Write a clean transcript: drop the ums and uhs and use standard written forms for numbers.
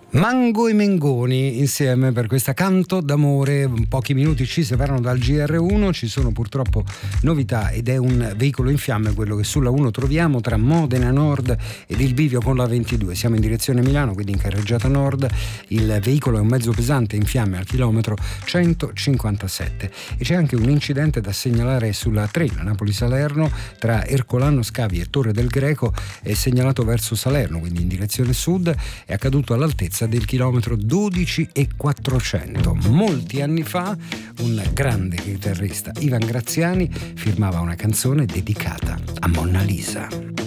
Mango e Mengoni insieme per questa Canto d'amore. Pochi minuti ci separano dal GR1, ci sono purtroppo novità ed è un veicolo in fiamme quello che sulla 1 troviamo tra Modena Nord ed il bivio con la 22. Siamo in direzione Milano, quindi in carreggiata nord. Il veicolo è un mezzo pesante in fiamme al chilometro 157 e c'è anche un incidente da segnalare sulla 3, la Napoli-Salerno, tra Ercolano Scavi e Torre del Greco, è segnalato verso Salerno, quindi in direzione sud, è accaduto all'altezza del chilometro 12,400. Molti anni fa un grande chitarrista, Ivan Graziani, firmava una canzone dedicata a Monna Lisa.